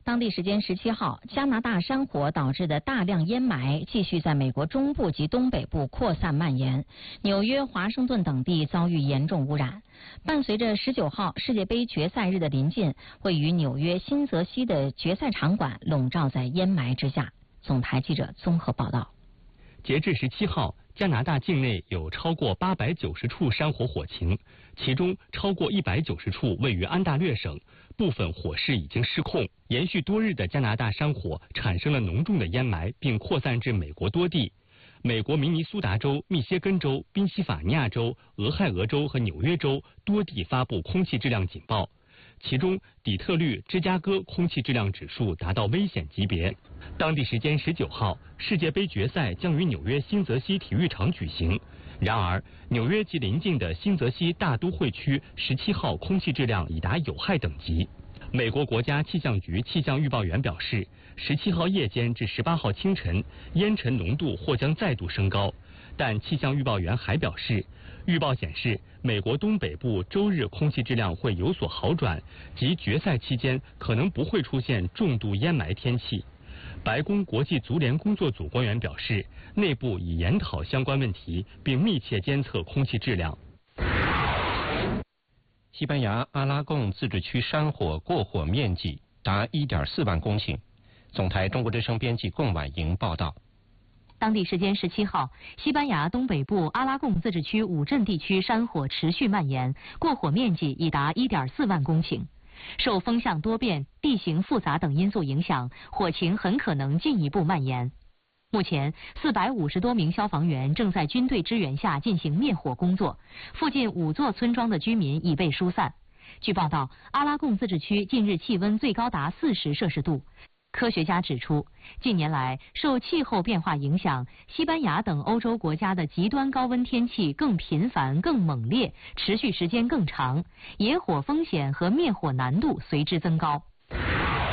当地时间17号，加拿大山火导致的大量烟霾继续在美国中部及东北部扩散蔓延，纽约、华盛顿等地遭遇严重污染。伴随着19号世界杯决赛日的临近，位于纽约新泽西的决赛场馆笼罩在烟霾之下。总台记者综合报道。 截至17号，加拿大境内有超过890处山火火情，其中超过190处位于安大略省，部分火势已经失控。延续多日的加拿大山火产生了浓重的烟霾，并扩散至美国多地。美国明尼苏达州、密歇根州、宾夕法尼亚州、俄亥俄州和纽约州多地发布空气质量警报，其中底特律、芝加哥空气质量指数达到危险级别。当地时间19号，世界杯决赛将于纽约新泽西体育场举行。然而，纽约及邻近的新泽西大都会区17号空气质量已达有害等级。美国国家气象局气象预报员表示，17号夜间至18号清晨，烟尘浓度或将再度升高。但气象预报员还表示，预报显示美国东北部周日空气质量会有所好转，及决赛期间可能不会出现重度烟霾天气。白宫国际足联工作组官员表示，内部已研讨相关问题，并密切监测空气质量。 西班牙阿拉贡自治区山火过火面积达1.4万公顷。总台中国之声编辑贡婉莹报道。 当地时间17号，西班牙东北部阿拉贡自治区5镇地区山火持续蔓延，过火面积已达1.4万公顷。受风向多变、地形复杂等因素影响，火情很可能进一步蔓延。目前，450多名消防员正在军队支援下进行灭火工作，附近5座村庄的居民已被疏散。据报道，阿拉贡自治区近日气温最高达40摄氏度。科学家指出，近年来受气候变化影响，西班牙等欧洲国家的极端高温天气更频繁、更猛烈，持续时间更长，野火风险和灭火难度随之增高。